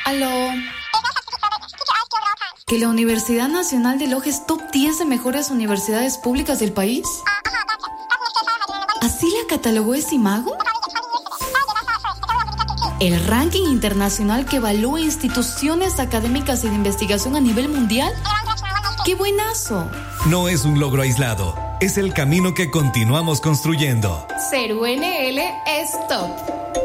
Aló. ¿Que la Universidad Nacional de Loja es top 10 de mejores universidades públicas del país? ¿Así la catalogó Esimago? ¿El ranking internacional que evalúa instituciones académicas y de investigación a nivel mundial? ¡Qué buenazo! No es un logro aislado, es el camino que continuamos construyendo. Ser UNL es top.